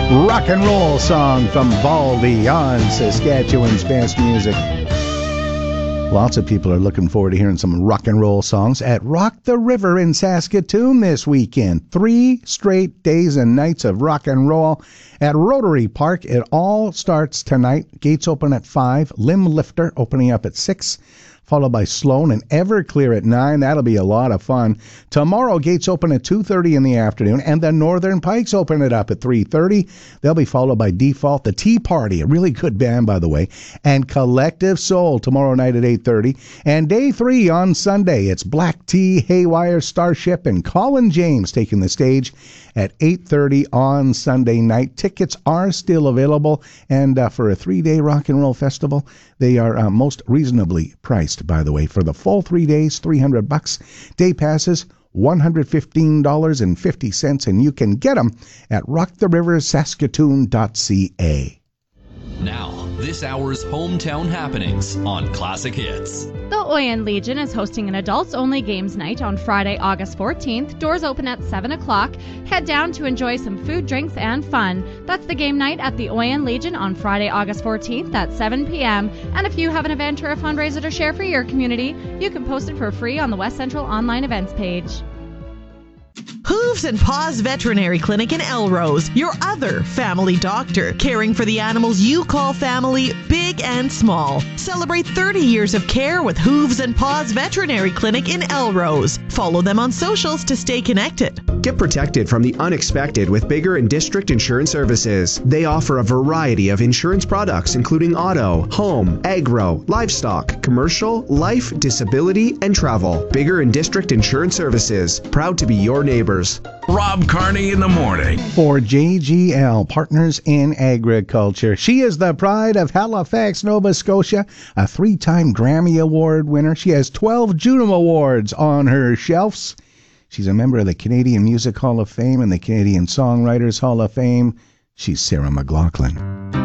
rock and roll song from Baldy on Saskatchewan's Best Music. Lots of people are looking forward to hearing some rock and roll songs at Rock the River in Saskatoon this weekend. 3 straight days and nights of rock and roll at Rotary Park. It all starts tonight. Gates open at 5. Limb Lifter opening up at 6. Followed by Sloan and Everclear at 9. That'll be a lot of fun. Tomorrow, gates open at 2:30 in the afternoon, and the Northern Pikes open it up at 3:30. They'll be followed by Default, the Tea Party, a really good band, by the way, and Collective Soul tomorrow night at 8:30. And day 3 on Sunday, it's Black Tea, Haywire, Starship, and Colin James taking the stage at 8:30 on Sunday night. Tickets are still available, and for a 3-day rock and roll festival, they are most reasonably priced, by the way. For the full 3 days, $300. Day passes, $115.50, and you can get them at rocktheriversaskatoon.ca. Now, this hour's hometown happenings on Classic Hits. The Oyen Legion is hosting an adults-only games night on Friday, August 14th. Doors open at 7 o'clock. Head down to enjoy some food, drinks, and fun. That's the game night at the Oyen Legion on Friday, August 14th at 7 p.m. And if you have an event or a fundraiser to share for your community, you can post it for free on the West Central online events page. Hooves and Paws Veterinary Clinic in Elrose, your other family doctor, caring for the animals you call family, big and small. Celebrate 30 years of care with Hooves and Paws Veterinary Clinic in Elrose. Follow them on socials to stay connected. Get protected from the unexpected with Bigger and District Insurance Services. They offer a variety of insurance products, including auto, home, agro, livestock, commercial, life, disability, and travel. Bigger and District Insurance Services, proud to be your neighbors. Rob Carney in the morning. For JGL, Partners in Agriculture. She is the pride of Halifax, Nova Scotia, a 3-time Grammy Award winner. She has 12 Juno Awards on her shelves. She's a member of the Canadian Music Hall of Fame and the Canadian Songwriters Hall of Fame. She's Sarah McLachlan.